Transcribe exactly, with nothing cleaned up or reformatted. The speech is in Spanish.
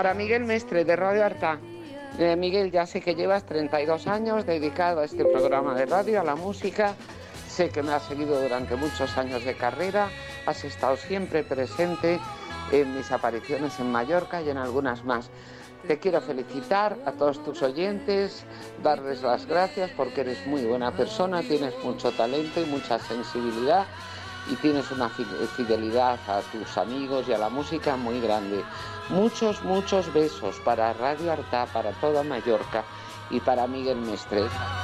Para Miguel Mestre, de Radio Artá. Eh, Miguel, ya sé que llevas treinta y dos años dedicado a este programa de radio, a la música. Sé que me has seguido durante muchos años de carrera. Has estado siempre presente en mis apariciones en Mallorca y en algunas más. Te quiero felicitar a todos tus oyentes, darles las gracias porque eres muy buena persona, tienes mucho talento y mucha sensibilidad y tienes una fidelidad a tus amigos y a la música muy grande. Muchos, muchos besos para Radio Artá, para toda Mallorca y para Miguel Mestre.